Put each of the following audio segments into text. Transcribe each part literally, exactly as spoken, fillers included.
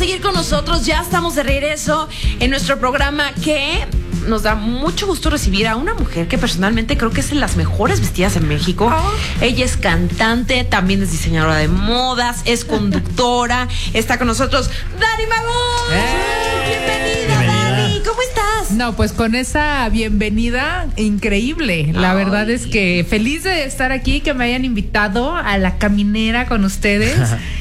seguir con nosotros. Ya estamos de regreso en nuestro programa que nos da mucho gusto recibir a una mujer que personalmente creo que es de las mejores vestidas en México. Oh. Ella es cantante, también es diseñadora de modas, es conductora. Está con nosotros Dani Magún. ¡Eh! Bienvenida, Bienvenida, Dani. ¿Cómo estás? No, pues con esa bienvenida increíble. La Ay. verdad es que feliz de estar aquí, que me hayan invitado a La Caminera con ustedes.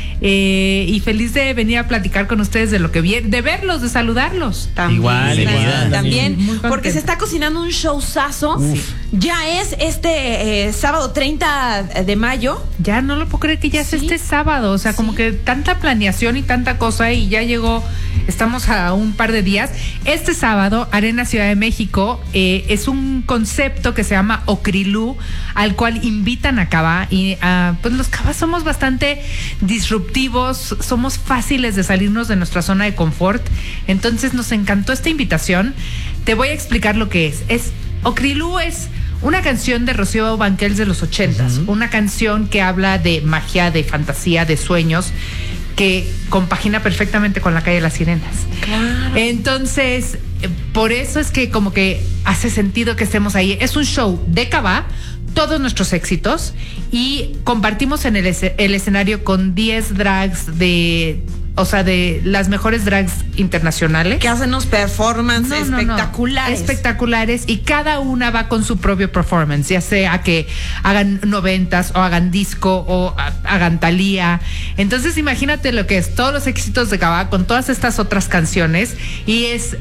Eh, y feliz de venir a platicar con ustedes de lo que viene, de verlos, de saludarlos. También, igual, igual. También, porque se está cocinando un showzazo. Uf. Ya es este eh, sábado treinta de mayo. Ya no lo puedo creer que ya ¿Sí? es este sábado. O sea, ¿Sí? como que tanta planeación y tanta cosa y ya llegó. Estamos a un par de días. Este sábado, Arena Ciudad de México, eh, es un concepto que se llama Ocrilú, al cual invitan a Cava. Y uh, pues los Cava somos bastante disruptivos, somos fáciles de salirnos de nuestra zona de confort. Entonces nos encantó esta invitación. Te voy a explicar lo que es. Es Ocrilú es una canción de Rocío Banquels de los ochentas, uh-huh. una canción que habla de magia, de fantasía, de sueños, que compagina perfectamente con La Calle de las Sirenas. Claro. Entonces, por eso es que como que hace sentido que estemos ahí. Es un show de Cava, todos nuestros éxitos, y compartimos en el, es- el escenario con diez drags de... O sea, de las mejores drags internacionales. Que hacen unos performances no, no, espectaculares. No, espectaculares. Y cada una va con su propio performance. Ya sea que hagan noventas o hagan disco o hagan Thalía. Entonces imagínate lo que es todos los éxitos de Cava con todas estas otras canciones. Y es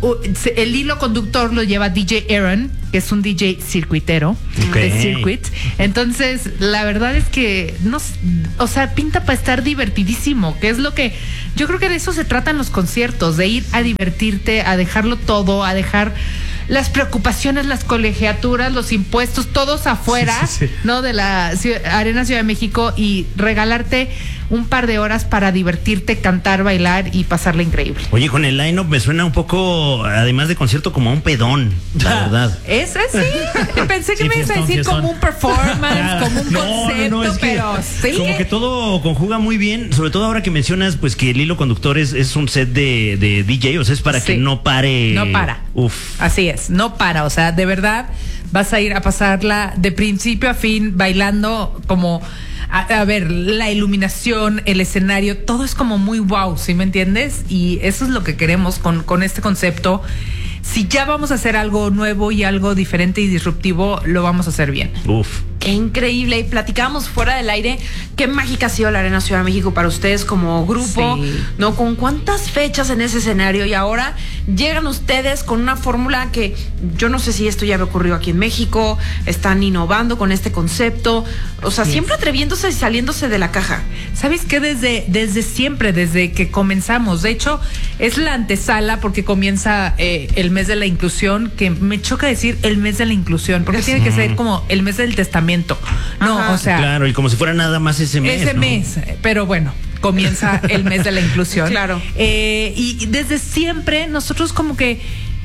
el hilo conductor lo lleva D J Aaron, que es un D J circuitero, okay. de circuit. Entonces, la verdad es que no, o sea, pinta para estar divertidísimo, que es lo que yo creo que de eso se tratan los conciertos, de ir a divertirte, a dejarlo todo, a dejar las preocupaciones, las colegiaturas, los impuestos, todos afuera, sí, sí, sí. ¿no? De la Arena Ciudad de México y regalarte un par de horas para divertirte, cantar, bailar y pasarla increíble. Oye, con el line-up me suena un poco, además de concierto, como a un pedón, la verdad. Eso sí. Pensé que sí, me ibas a decir como un performance, claro. como un no, concepto, no, no, es pero que, sí. Como que todo conjuga muy bien, sobre todo ahora que mencionas pues que el hilo conductor es, es un set de, de D J, o sea, es para sí. que no pare. No para. Uf. Así es, no para, o sea, de verdad vas a ir a pasarla de principio a fin bailando como... A, a ver, la iluminación, el escenario, todo es como muy wow, ¿sí me entiendes? Y eso es lo que queremos con, con este concepto. Si ya vamos a hacer algo nuevo y algo diferente y disruptivo, lo vamos a hacer bien. Uf. Qué increíble. Y platicábamos fuera del aire qué mágica ha sido la Arena Ciudad de México para ustedes como grupo, sí. ¿no? Con cuántas fechas en ese escenario y ahora llegan ustedes con una fórmula que yo no sé si esto ya había ocurrido aquí en México, están innovando con este concepto, o sea, sí. siempre atreviéndose y saliéndose de la caja. ¿Sabes qué? Desde, desde siempre, desde que comenzamos, de hecho, es la antesala porque comienza eh, el mes de la inclusión, que me choca decir el mes de la inclusión, porque sí. tiene que ser como el mes del testamento. No, Ajá. o sea. Claro, y como si fuera nada más ese mes. Ese ¿no? mes, pero bueno, comienza el mes de la inclusión. Claro. Eh, y, y desde siempre nosotros como que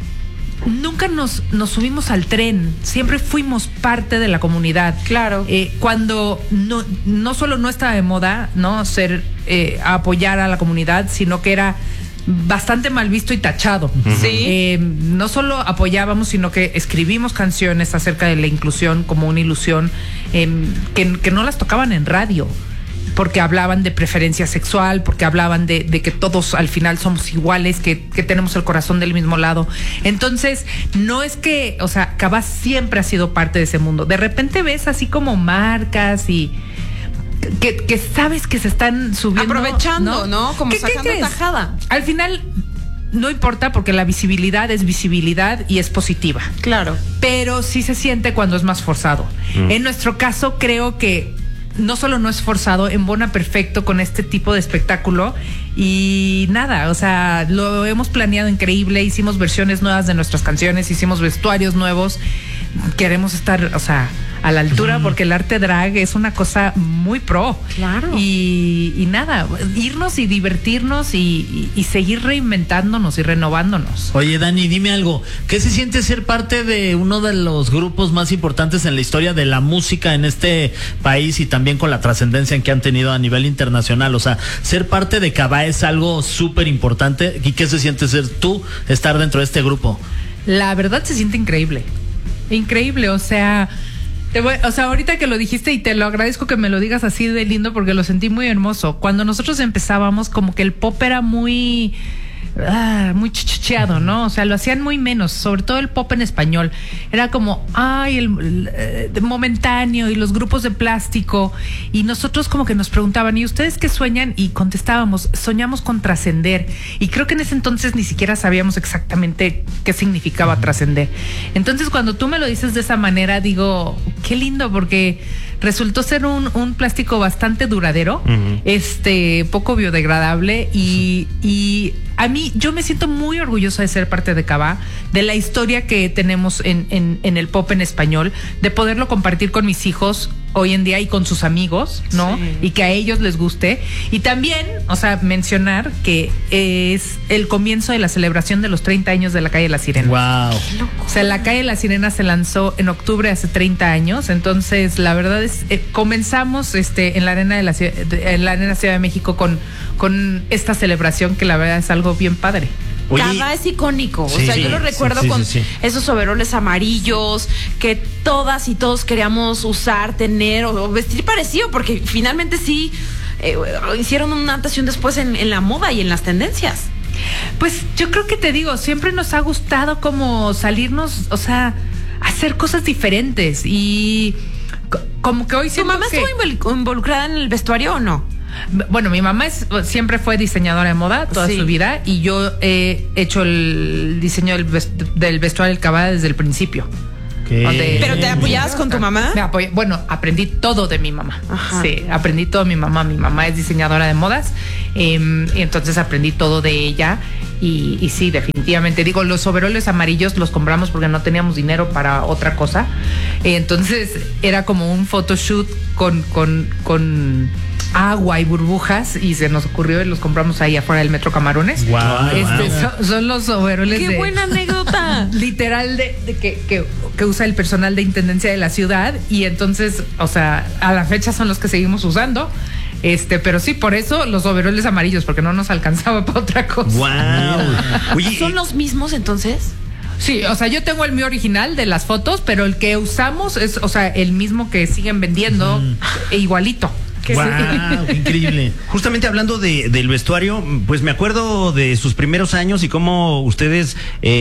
nunca nos, nos subimos al tren, siempre fuimos parte de la comunidad. Claro. Eh, cuando no, no solo no estaba de moda, ¿no? Ser, eh, apoyar a la comunidad, sino que era bastante mal visto y tachado. Sí. Eh, no solo apoyábamos, sino que escribimos canciones acerca de la inclusión como una ilusión, eh, que, que no las tocaban en radio, porque hablaban de preferencia sexual, porque hablaban de, de que todos al final somos iguales, que, que tenemos el corazón del mismo lado. Entonces, no es que, o sea, Cava siempre ha sido parte de ese mundo. De repente ves así como marcas y Que, que sabes que se están subiendo, aprovechando, ¿no? ¿no? Como sacando tajada. Al final no importa porque la visibilidad es visibilidad y es positiva. Claro. Pero sí se siente cuando es más forzado. Mm. En nuestro caso creo que no solo no es forzado, embona perfecto con este tipo de espectáculo y nada, o sea, lo hemos planeado increíble, hicimos versiones nuevas de nuestras canciones, hicimos vestuarios nuevos, queremos estar, o sea, a la altura, uh-huh. porque el arte drag es una cosa muy pro. Claro. Y, y nada, irnos y divertirnos y, y, y seguir reinventándonos y renovándonos. Oye, Dani, dime algo. ¿Qué se siente ser parte de uno de los grupos más importantes en la historia de la música en este país y también con la trascendencia que han tenido a nivel internacional? O sea, ser parte de Cabá es algo súper importante. ¿Y qué se siente ser tú, estar dentro de este grupo? La verdad se siente increíble. Increíble, o sea... Te voy, o sea, ahorita que lo dijiste y te lo agradezco que me lo digas así de lindo porque lo sentí muy hermoso. Cuando nosotros empezábamos, como que el pop era muy... Ah, muy chicheado, ¿no? O sea, lo hacían muy menos, sobre todo el pop en español. Era como, ay, el, el, el momentáneo y los grupos de plástico. Y nosotros como que nos preguntaban, ¿y ustedes qué sueñan? Y contestábamos, soñamos con trascender. Y creo que en ese entonces ni siquiera sabíamos exactamente qué significaba trascender. Entonces, cuando tú me lo dices de esa manera, digo, qué lindo, porque resultó ser un, un plástico bastante duradero, uh-huh. este, poco biodegradable y, y a mí, yo me siento muy orgullosa de ser parte de Cabá, de la historia que tenemos en, en, en el pop en español, de poderlo compartir con mis hijos hoy en día y con sus amigos, ¿no? Sí. Y que a ellos les guste. Y también, o sea, mencionar que es el comienzo de la celebración de los treinta años de la Calle de la Sirena. Wow. O sea, la Calle de la Sirena se lanzó en octubre hace treinta años, entonces la verdad es eh, comenzamos este en la arena de la en la arena Ciudad de México con con esta celebración que la verdad es algo bien padre. Cabá es icónico, sí, o sea, sí, yo lo recuerdo sí, sí, con sí, sí. esos overoles amarillos que todas y todos queríamos usar, tener o, o vestir parecido, porque finalmente sí eh, hicieron un antes y un después en, en la moda y en las tendencias. Pues yo creo que te digo, siempre nos ha gustado como salirnos, o sea, hacer cosas diferentes y como que hoy ¿Tu mamá que... estuvo involucrada en el vestuario o no? Bueno, mi mamá es, siempre fue diseñadora de moda toda sí. su vida y yo he hecho el diseño del, vest, del vestuario del Cabá desde el principio. Donde, ¿Pero te apoyabas con tu mamá? Me apoyé, bueno, aprendí todo de mi mamá. Ajá. Sí, aprendí todo de mi mamá. Mi mamá es diseñadora de modas, eh, y entonces aprendí todo de ella. Y, y sí, definitivamente. Digo, los overoles amarillos los compramos porque no teníamos dinero para otra cosa. Eh, entonces era como un photoshoot con, con, con agua y burbujas y se nos ocurrió y los compramos ahí afuera del Metro Camarones. Wow, este, wow. Son, son los overoles. ¡Qué de, buena anécdota! Literal de, de que, que, que usa el personal de intendencia de la ciudad y entonces, o sea, a la fecha son los que seguimos usando. Este, pero sí, por eso los overoles amarillos, porque no nos alcanzaba para otra cosa. Wow. Oye, ¿son los mismos entonces? Sí, o sea, yo tengo el mío original de las fotos, pero el que usamos es, o sea, el mismo que siguen vendiendo, mm. e igualito. Que wow, sí. Qué increíble. Justamente hablando de, del vestuario, pues me acuerdo de sus primeros años y cómo ustedes,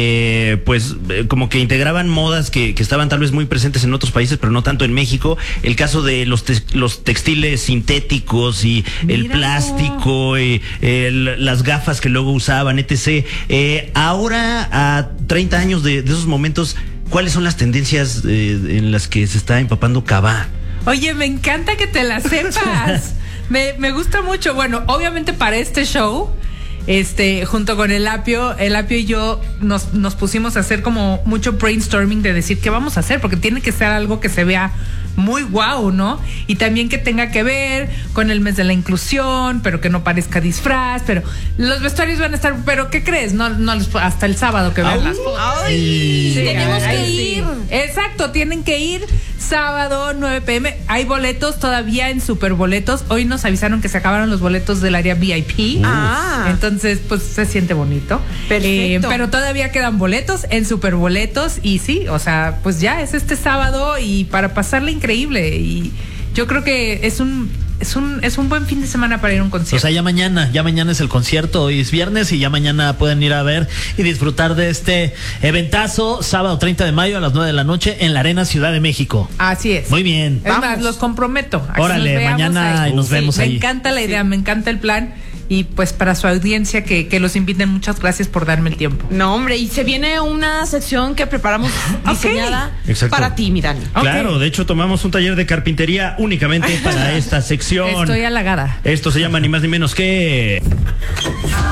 eh, pues, eh, como que integraban modas que, que estaban tal vez muy presentes en otros países, pero no tanto en México. El caso de los, te los textiles sintéticos y Mira. el plástico, y, el, las gafas que luego usaban, etcétera. Eh, ahora, a treinta años de, de esos momentos, ¿cuáles son las tendencias eh, en las que se está empapando Cabá? Oye, me encanta que te la sepas. me, me gusta mucho. Bueno, obviamente para este show, este, junto con el Apio, el Apio y yo nos, nos pusimos a hacer como mucho brainstorming de decir qué vamos a hacer, porque tiene que ser algo que se vea muy guau, ¿no? Y también que tenga que ver con el mes de la inclusión, pero que no parezca disfraz, pero los vestuarios van a estar, pero ¿qué crees? No, no hasta el sábado que vean las fotos. ¡Ay! Sí, tenemos ay, que sí. ir. Exacto, tienen que ir sábado nueve pe eme. Hay boletos todavía en Superboletos. Hoy nos avisaron que se acabaron los boletos del área ve i pe. Ah. Entonces, pues se siente bonito. Perfecto. Eh, pero todavía quedan boletos en Superboletos y sí, o sea, pues ya es este sábado y para pasarle increíble y yo creo que es un es un es un buen fin de semana para ir a un concierto. O sea, ya mañana, ya mañana es el concierto, hoy es viernes y ya mañana pueden ir a ver y disfrutar de este eventazo, sábado treinta de mayo a las nueve de la noche en la Arena Ciudad de México. Así es. Muy bien. Es más, los comprometo. Órale, nos mañana ahí. nos sí, vemos me ahí. Me encanta la idea, sí. me encanta el plan. Y pues para su audiencia que, que los inviten, muchas gracias por darme el tiempo. No, hombre, y se viene una sección que preparamos diseñada okay. para ti, mi Dani. Claro, okay. de hecho tomamos un taller de carpintería únicamente para esta sección. Estoy halagada. Esto se llama ni más ni menos que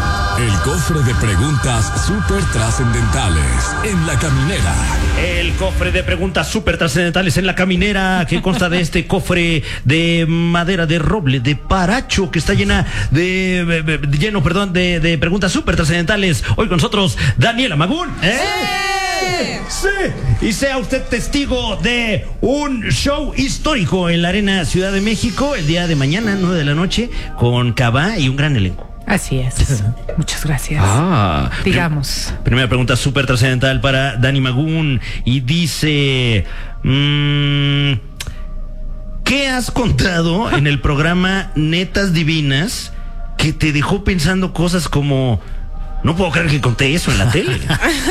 El cofre de preguntas súper trascendentales en La Caminera. El cofre de preguntas súper trascendentales en La Caminera, que consta de este cofre de madera de roble, de paracho, que está llena de, de, de lleno, perdón, de, de preguntas súper trascendentales. Hoy con nosotros, Daniela Magún. ¿Eh? Sí. Sí. Y sea usted testigo de un show histórico en la Arena Ciudad de México el día de mañana, nueve de la noche, con Cabá y un gran elenco. Así es. Muchas gracias. Ah, digamos. Prim- primera pregunta súper trascendental para Dani Magún. Y dice: mmm, ¿qué has contado en el programa Netas Divinas que te dejó pensando cosas como: no puedo creer que conté eso en la tele?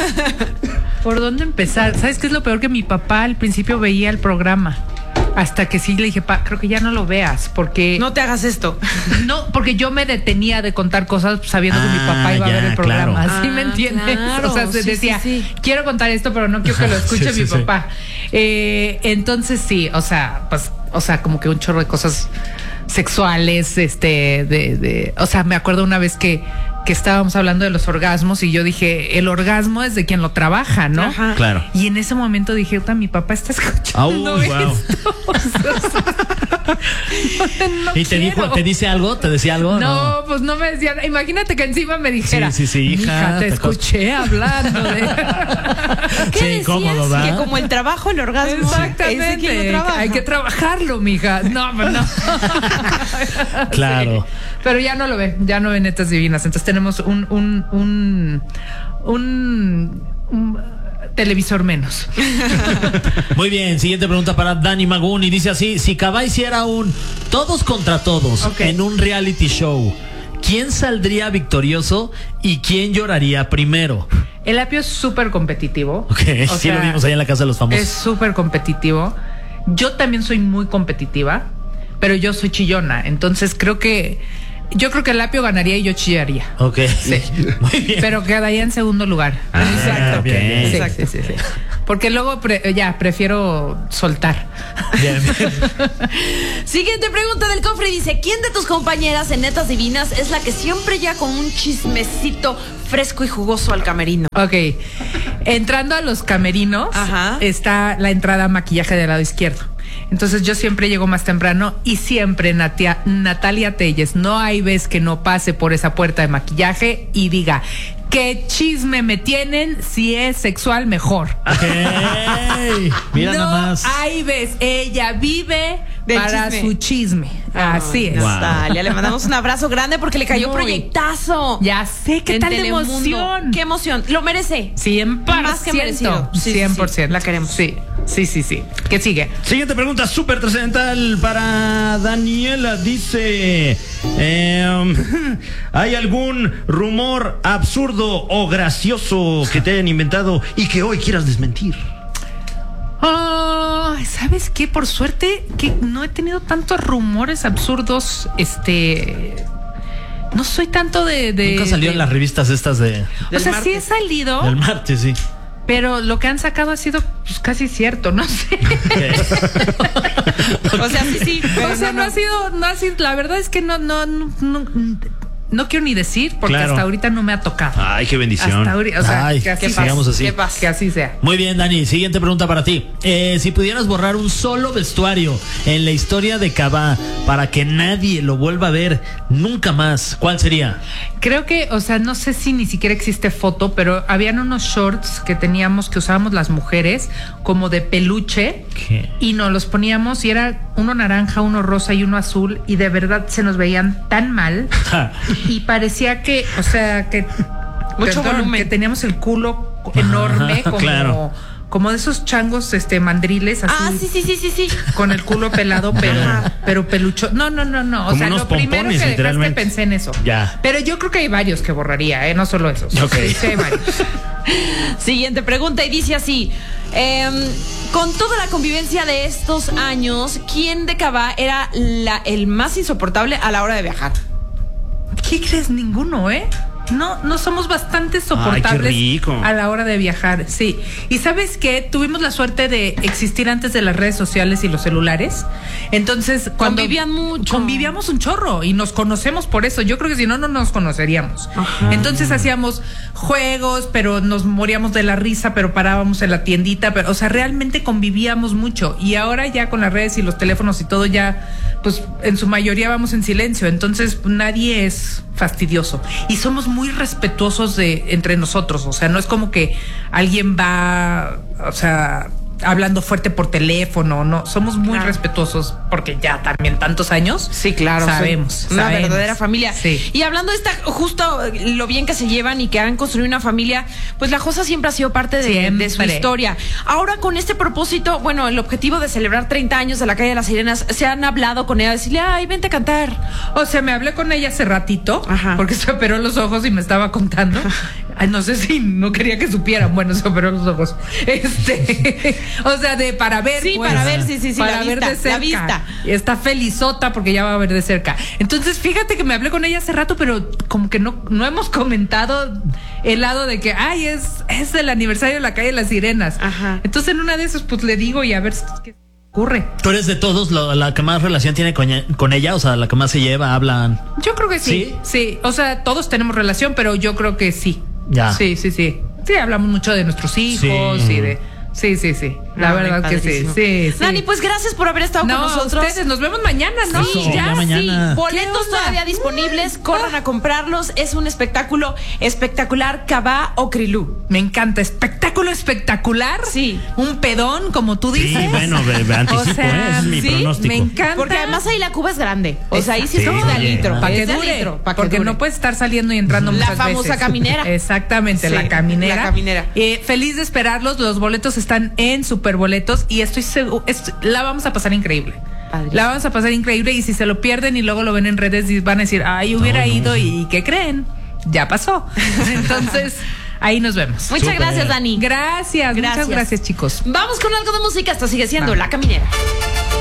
¿Por dónde empezar? ¿Sabes qué es lo peor? Que mi papá al principio veía el programa. Hasta que sí le dije, pa, creo que ya no lo veas, porque... No te hagas esto. No, porque yo me detenía de contar cosas sabiendo Ah, que mi papá iba ya, a ver el programa. claro. ¿Sí me Ah, entiendes? claro, O sea, se sí, decía, sí, sí. quiero contar esto, pero no quiero que lo escuche Sí, mi sí, sí. papá. Eh, entonces sí, o sea, pues, o sea, como que un chorro de cosas sexuales, este, de, de, o sea, me acuerdo una vez que, que estábamos hablando de los orgasmos y yo dije, el orgasmo es de quien lo trabaja, ¿no? Ajá. Claro. Y en ese momento dije, "Uta, mi papá está escuchando Au, guau. esto". O sea, no, no ¿Y te dijo, quiero. te dice algo? ¿Te decía algo? No, pues no me decía. Imagínate que encima me dijera, Sí, sí, sí, hija, "Mija, te te escuché hablando de". ¿Qué Sí, decías? incómodo, ¿verdad? Que como el trabajo, el orgasmo. Es de quien Exactamente. lo trabaja. Hay que trabajarlo, mija. No, pero no. Claro. Sí. Pero ya no lo ve, ya no ve Netas Divinas. Entonces tenemos un, un, un, un, un televisor menos. Muy bien, siguiente pregunta para Dani Magún y dice así: si Cabá hiciera un todos contra todos Ok. en un reality show, ¿quién saldría victorioso y quién lloraría primero? El Apio es súper competitivo. Ok, O sí sea, lo vimos ahí en la casa de los famosos. Es súper competitivo. Yo también soy muy competitiva, pero yo soy chillona. Entonces creo que yo creo que el Apio ganaría y yo chillaría. Ok, Sí. muy bien. Pero quedaría en segundo lugar. Ah, Exacto. bien, bien. Sí, Exacto. sí, sí, sí. Porque luego pre- ya prefiero soltar. Bien, bien. Siguiente pregunta del cofre. Dice: ¿quién de tus compañeras en Netas Divinas es la que siempre llega con un chismecito fresco y jugoso al camerino? Ok. Entrando a los camerinos, Ajá. está la entrada a maquillaje del lado izquierdo. Entonces yo siempre llego más temprano y siempre Natia- Natalia Telles, no hay vez que no pase por esa puerta de maquillaje y diga: ¿qué chisme me tienen? Si es sexual, mejor. Ok. Mira no nada más. hay vez, ella vive Del para chisme. su chisme. Así es. Wow. Natalia, le mandamos un abrazo grande porque le cayó Muy. proyectazo. Ya sé, qué En tal de Telemundo. emoción. Qué emoción. Lo merece. cien por ciento. Más que merecido. Sí, sí, cien por ciento. sí, la queremos. Sí, sí, sí, sí. ¿Qué sigue? Siguiente pregunta súper trascendental para Daniela. Dice: em, ¿hay algún rumor absurdo o gracioso que te hayan inventado y que hoy quieras desmentir? Ah, ¿sabes qué? Por suerte que no he tenido tantos rumores absurdos. Este, no soy tanto de. de Nunca salió de- en las revistas estas de O Del sea, sí he martes. salido, del martes, sí. pero lo que han sacado ha sido pues, casi cierto, no sé. O sea, sí, sí. pero O sea, no, ha sido, no ha sido. La verdad es que no, no, no, no, no quiero ni decir porque Claro. hasta ahorita no me ha tocado. Ay, qué bendición. Hasta ahorita, o sea, Ay, que así que sea. sigamos así. ¿Qué pasa? Que así sea. Muy bien, Dani. Siguiente pregunta para ti. Eh, si pudieras borrar un solo vestuario en la historia de Cabá para que nadie lo vuelva a ver nunca más, ¿cuál sería? Creo que, o sea, no sé si ni siquiera existe foto, pero habían unos shorts que teníamos, que usábamos las mujeres, como de peluche, ¿Qué? y nos los poníamos y era uno naranja, uno rosa y uno azul, y de verdad se nos veían tan mal y parecía que, o sea, que Mucho volumen. que teníamos el culo enorme, como, claro. como de esos changos, este, mandriles, así. Ah, sí, sí, sí, sí, sí. Con el culo pelado, pero, pero pelucho. No, no, no, no. O Como sea, unos lo primero que pompones, dejaste literalmente. pensé en eso. Ya. Pero yo creo que hay varios que borraría, ¿eh? No solo esos. Ok. Sí, sí hay varios. Siguiente pregunta y dice así: em, con toda la convivencia de estos años, ¿quién de Cabá era la, el más insoportable a la hora de viajar? ¿Qué crees? Ninguno, ¿eh? no, no somos bastante soportables. Ay, qué rico. A la hora de viajar, sí. Y ¿sabes qué? Tuvimos la suerte de existir antes de las redes sociales y los celulares. Entonces, cuando convivían mucho. Convivíamos un chorro y nos conocemos por eso. Yo creo que si no, no nos conoceríamos. Ajá. Entonces hacíamos juegos, pero nos moríamos de la risa, pero parábamos en la tiendita, pero, o sea, realmente convivíamos mucho. Y ahora ya con las redes y los teléfonos y todo ya, pues en su mayoría vamos en silencio. Entonces nadie es fastidioso. Y somos muy respetuosos de entre nosotros. O sea, no es como que alguien va, o sea, hablando fuerte por teléfono, no, somos muy claro. respetuosos porque ya también tantos años. Sí, claro. Sabemos. Una sabemos. verdadera familia. Sí. Y hablando de esta, justo lo bien que se llevan y que han construido una familia, pues la Josa siempre ha sido parte de, de su historia. Ahora con este propósito, bueno, el objetivo de celebrar treinta años de la Calle de las Sirenas, ¿se han hablado con ella? Decirle, ay, vente a cantar. O sea, me hablé con ella hace ratito, Ajá. porque se operó los ojos y me estaba contando. Ay, no sé si no quería que supieran. Bueno, se operó los ojos. Este, o sea, de para ver. Sí, pues, para ver, sí, sí, sí. Para la ver vista, de cerca. La vista. Está felizota porque ya va a ver de cerca. Entonces, fíjate que me hablé con ella hace rato, pero como que no, no hemos comentado el lado de que, ay, es, es el aniversario de la Calle de las Sirenas. Ajá. Entonces, en una de esas, pues le digo y a ver qué ocurre. ¿Tú eres de todos lo, la que más relación tiene con, con ella? O sea, la que más se lleva, hablan. Yo creo que sí. Sí. Sí. O sea, todos tenemos relación, pero yo creo que sí. Ya. Sí, sí, sí. Sí, hablamos mucho de nuestros hijos sí. y de... Sí, sí, sí. La no, verdad que sí, sí, sí. Dani, pues gracias por haber estado no, con nosotros. Ustedes, nos vemos mañana, ¿no? Sí, Eso, ya, ya mañana. sí. Boletos todavía disponibles. Corran a comprarlos. Es un espectáculo espectacular. Cabá o Crilú. Me encanta. Espectáculo espectacular. Sí. Un pedón, como tú dices. Sí, bueno, me, me anticipo, o sea, ¿eh? Es mi sí, pronóstico. Me encanta. Porque además ahí la cuba es grande. O sea, ahí sí, sí somos de litro. Para que dure. Litro, pa porque que no puedes estar saliendo y entrando la muchas famosa veces. Caminera. Exactamente, sí, la caminera. La caminera. Eh, feliz de esperarlos. Los boletos están en Superboletos y estoy seguro, es, la vamos a pasar increíble. Padrísimo. La vamos a pasar increíble y si se lo pierden y luego lo ven en redes van a decir, ay, hubiera no, no. ido y ¿qué creen? Ya pasó. Entonces, ahí nos vemos. Muchas Super. gracias, Dani. Gracias, gracias, muchas gracias, chicos. Vamos con algo de música. Esto sigue siendo Va. La Caminera.